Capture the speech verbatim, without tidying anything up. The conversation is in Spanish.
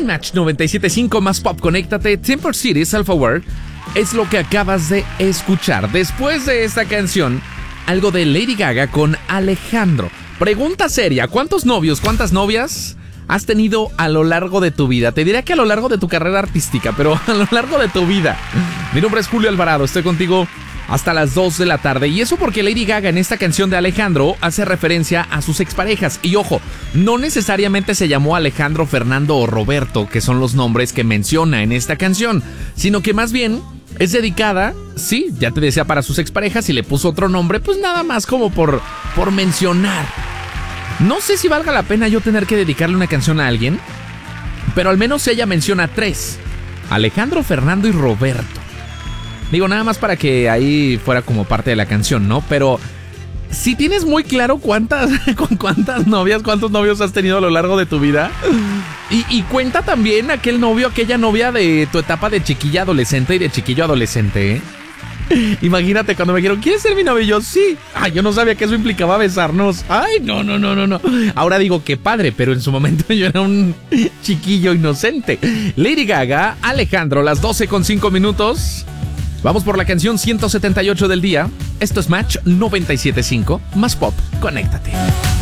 En Match noventa y siete punto cinco más pop, conéctate. Temper City, Self-Aware, es lo que acabas de escuchar. Después de esta canción, algo de Lady Gaga con Alejandro. Pregunta seria, ¿cuántos novios, cuántas novias has tenido a lo largo de tu vida? Te diría que a lo largo de tu carrera artística, pero a lo largo de tu vida. Mi nombre es Julio Alvarado, estoy contigo hasta las dos de la tarde. Y eso porque Lady Gaga en esta canción de Alejandro hace referencia a sus exparejas. Y ojo, no necesariamente se llamó Alejandro, Fernando o Roberto, que son los nombres que menciona en esta canción, sino que más bien es dedicada, sí, ya te decía, para sus exparejas, y le puso otro nombre, pues nada más como por, por mencionar. No sé si valga la pena yo tener que dedicarle una canción a alguien, pero al menos ella menciona tres: Alejandro, Fernando y Roberto. Digo, nada más para que ahí fuera como parte de la canción, ¿no? Pero si tienes muy claro cuántas, con cuántas novias, cuántos novios has tenido a lo largo de tu vida. Y, y cuenta también aquel novio, aquella novia de tu etapa de chiquilla adolescente y de chiquillo adolescente, ¿eh? Imagínate cuando me dijeron, ¿quieres ser mi novio? Y yo, sí. Ay, yo no sabía que eso implicaba besarnos. Ay, no, no, no, no, no. Ahora digo, qué padre, pero en su momento yo era un chiquillo inocente. Lady Gaga, Alejandro, las doce con cinco minutos. Vamos por la canción ciento setenta y ocho del día. Esto es Match noventa y siete punto cinco, más pop, conéctate.